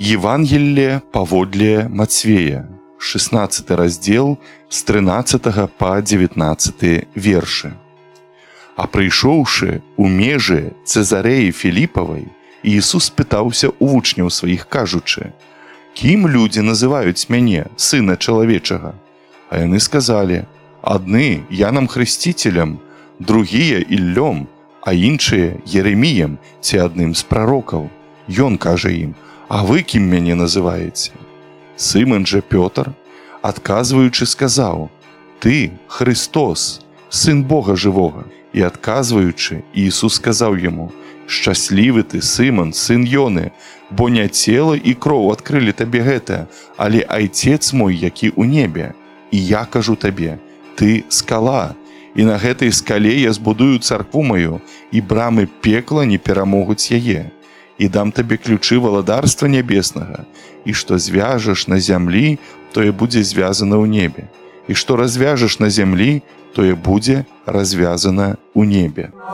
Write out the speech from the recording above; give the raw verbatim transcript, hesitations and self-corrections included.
Евангелие паводле Мацвея, шестнадцаты раздел з трынаццатага па дзевятнаццаты вершы. А прыйшоўшы у межы Цэзарэі Філіпавай, Ісус пытаўся у вучняў сваіх, кажучы: «Кім людзі называюць мяне, сына чалавечага?» А яны сказалі: «Адны Янам Хрысціцелем, другія Іллём, а іншыя Єреміям ці адным з прарокаў». Ён кажа ім: «А вы кім мяне называеце?» Сымон жа Пётр, адказваючы, сказаў: «Ты Христос, сын Бога жывога». І адказваючы, Ісус сказаў яму: «Шчаслівы ты, Сымон, сын Ёны, бо не цела і кроў адкрылі табе гэта, але Айцец мой, які ў небе. І я кажу табе: ты скала, і на гэтай скале я збудую царкву маю, і брамы пекла не перамогуць яе. І дам табе ключы валадарства нябеснага, і што звяжаш на зямлі, тое будзе звязана ў небе, і што развяжаш на зямлі, тое будзе развязана ў небе».